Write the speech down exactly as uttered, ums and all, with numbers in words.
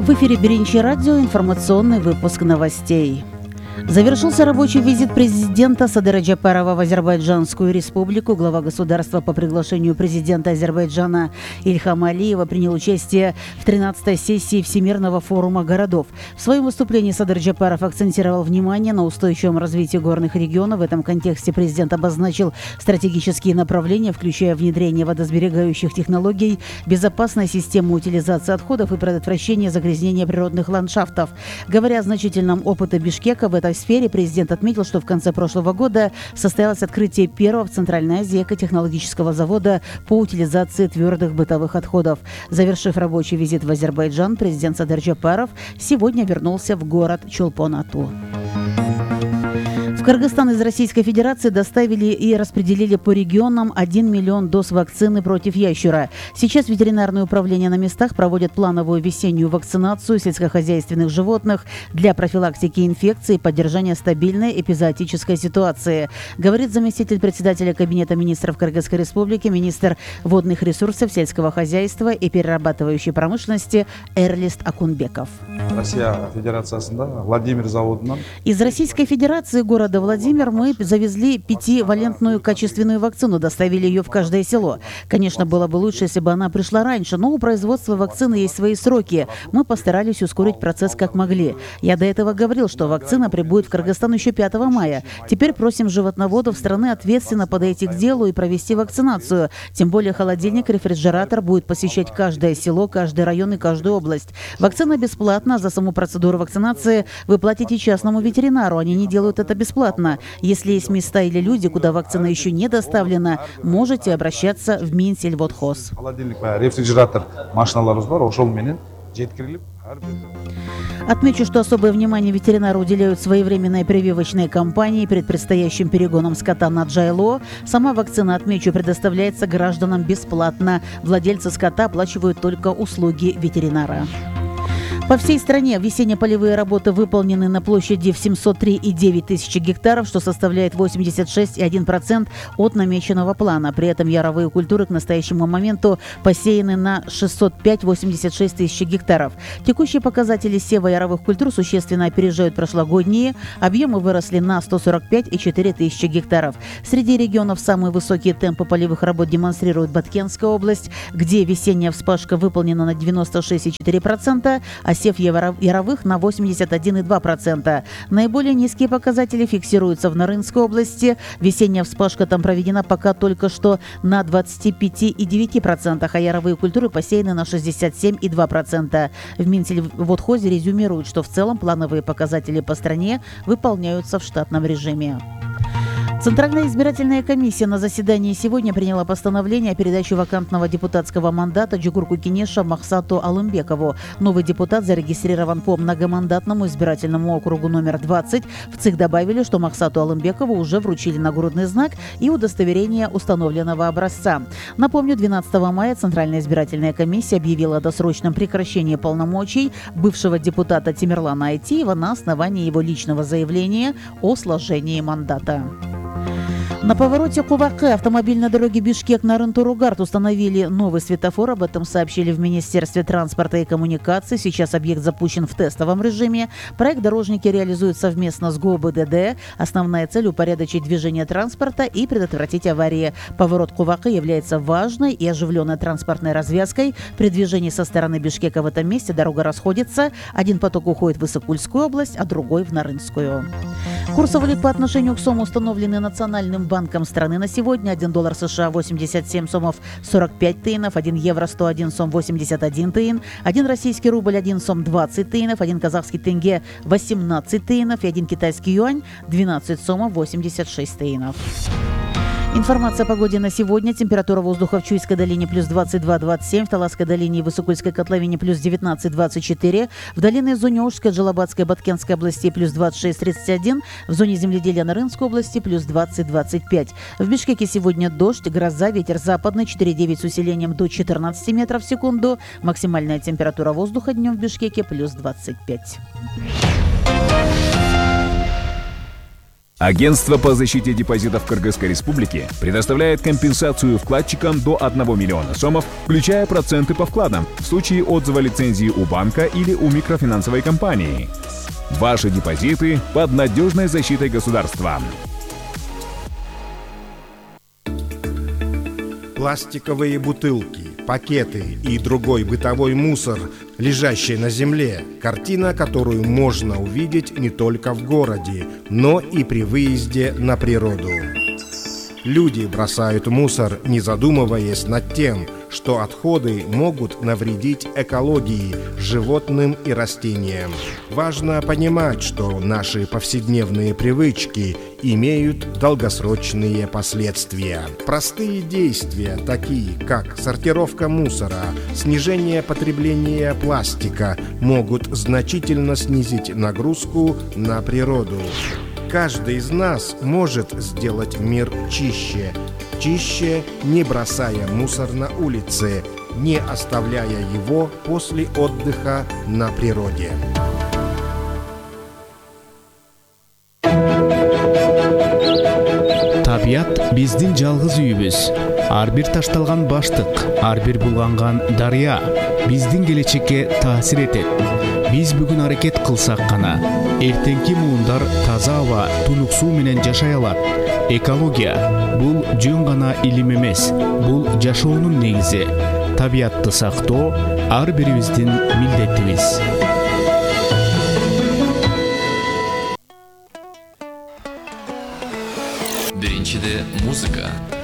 В эфире Беринчи радио, информационный выпуск новостей. Завершился рабочий визит президента Садыра Джапарова в Азербайджанскую республику. Глава государства по приглашению президента Азербайджана Ильхама Алиева принял участие в тринадцатой сессии Всемирного форума городов. В своем выступлении Садыр Джапаров акцентировал внимание на устойчивом развитии горных регионов. В этом контексте президент обозначил стратегические направления, включая внедрение водосберегающих технологий, безопасной системы утилизации отходов и предотвращение загрязнения природных ландшафтов. Говоря о значительном опыте Бишкека в этой сфере, президент отметил, что в конце прошлого года состоялось открытие первого в Центральной Азии экотехнологического завода по утилизации твердых бытовых отходов. Завершив рабочий визит в Азербайджан, президент Садыр Джапаров сегодня вернулся в город Чолпон-Ату. В Кыргызстан из Российской Федерации доставили и распределили по регионам один миллион доз вакцины против ящура. Сейчас ветеринарное управление на местах проводит плановую весеннюю вакцинацию сельскохозяйственных животных для профилактики инфекции и поддержания стабильной эпизоотической ситуации, говорит заместитель председателя Кабинета министров Кыргызской Республики, министр водных ресурсов, сельского хозяйства и перерабатывающей промышленности Эрлист Акунбеков. Россия Федерациясында Владимир заводынан. Из Российской Федерации города Владимир мы завезли пятивалентную качественную вакцину, доставили ее в каждое село. Конечно, было бы лучше, если бы она пришла раньше, но у производства вакцины есть свои сроки. Мы постарались ускорить процесс как могли. Я до этого говорил, что вакцина прибудет в Кыргызстан еще пятого мая. Теперь просим животноводов страны ответственно подойти к делу и провести вакцинацию. Тем более холодильник, рефрижератор будет посещать каждое село, каждый район и каждую область. Вакцина бесплатна. За саму процедуру вакцинации вы платите частному ветеринару. Они не делают это бесплатно. Если есть места или люди, куда вакцина еще не доставлена, можете обращаться в Минсельводхоз. Отмечу, что особое внимание ветеринары уделяют своевременной прививочной кампании перед предстоящим перегоном скота на Джайло. Сама вакцина, отмечу, предоставляется гражданам бесплатно. Владельцы скота оплачивают только услуги ветеринара. По всей стране весенне-полевые работы выполнены на площади в семьсот три и девять тысячи гектаров, что составляет восемьдесят шесть и один десятый процент от намеченного плана. При этом яровые культуры к настоящему моменту посеяны на шестьсот пять и восемьдесят шесть тысяч гектаров. Текущие показатели сева яровых культур существенно опережают прошлогодние. Объемы выросли на сто сорок пять и четыре тысячи гектаров. Среди регионов самые высокие темпы полевых работ демонстрирует Баткенская область, где весенняя вспашка выполнена на девяносто шесть и четыре десятых процента, а сев яровых на восемьдесят один и два десятых процента. Наиболее низкие показатели фиксируются в Нарынской области. Весенняя вспашка там проведена пока только что на двадцать пять и девять десятых процента, а яровые культуры посеяны на шестьдесят семь и два десятых процента. В Минсельводхозе резюмируют, что в целом плановые показатели по стране выполняются в штатном режиме. Центральная избирательная комиссия на заседании сегодня приняла постановление о передаче вакантного депутатского мандата Джугурку Кенеша Махсату Алымбекову. Новый депутат зарегистрирован по многомандатному избирательному округу номер двадцать. В ЦИК добавили, что Махсату Алымбекову уже вручили нагрудный знак и удостоверение установленного образца. Напомню, двенадцатого мая Центральная избирательная комиссия объявила о досрочном прекращении полномочий бывшего депутата Тимирлана Айтиева на основании его личного заявления о сложении мандата. На повороте Кувакы автомобильной дороги Бишкек-Нарын-Туругарт установили новый светофор. Об этом сообщили в Министерстве транспорта и коммуникаций. Сейчас объект запущен в тестовом режиме. Проект дорожники реализуют совместно с ГОБДД. Основная цель – упорядочить движение транспорта и предотвратить аварии. Поворот Кувакы является важной и оживленной транспортной развязкой. При движении со стороны Бишкека в этом месте дорога расходится. Один поток уходит в Исыкульскую область, а другой в Нарынскую. Курсы валют по отношению к сому установлены Национальным банком страны на сегодня. один доллар США восемьдесят семь сомов сорок пять тыинов, один евро сто один сом восемьдесят один тыин, один российский рубль один сом двадцать тыинов, один казахский тенге восемнадцать тыинов и один китайский юань двенадцать сомов восемьдесят шесть тыинов. Информация о погоде на сегодня. Температура воздуха в Чуйской долине плюс двадцать два - двадцать семь, в Таласской долине и Высокульской котловине плюс девятнадцать - двадцать четыре, в долинной зоне Ожской, Джалабадской, Баткенской области плюс двадцать шесть - тридцать один, в зоне земледелия Нарынской области плюс двадцать - двадцать пять. В Бишкеке сегодня дождь, гроза, ветер западный четыре девять с усилением до четырнадцати метров в секунду. Максимальная температура воздуха днем в Бишкеке плюс двадцать пять. Агентство по защите депозитов Кыргызской Республики предоставляет компенсацию вкладчикам до одного миллиона сомов, включая проценты по вкладам, в случае отзыва лицензии у банка или у микрофинансовой компании. Ваши депозиты под надежной защитой государства. Пластиковые бутылки, пакеты и другой бытовой мусор, лежащий на земле. Картина, которую можно увидеть не только в городе, но и при выезде на природу. Люди бросают мусор, не задумываясь над тем, что отходы могут навредить экологии, животным и растениям. Важно понимать, что наши повседневные привычки имеют долгосрочные последствия. Простые действия, такие как сортировка мусора, снижение потребления пластика, могут значительно снизить нагрузку на природу. Каждый из нас может сделать мир чище. Чище, не бросая мусор на улице, не оставляя его после отдыха на природе. Табият биздин жалгыз үйүбүз. Ар бир ташталган баштык, ар бир булганган дарыя биздин келечекке таасир этет. Биз бүгүн аракет кылсак гана эртеңки муундар таза аба, тунук суу менен жашай алат. Экология бул жөн гана илим эмес, бул жашоонун негизи. Табиатты сактоо ар бирибиздин милдетибиз. Биринчиде музыка.